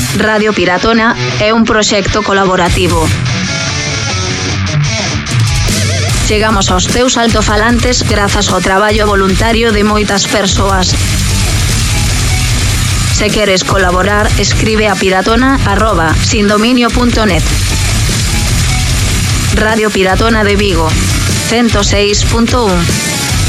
Radio Piratona é un proxecto colaborativo. Chegamos aos teus altofalantes grazas ao traballo voluntario de moitas persoas. Se queres colaborar, escribe a piratona@sindominio.net. Radio Piratona de Vigo, 106.1.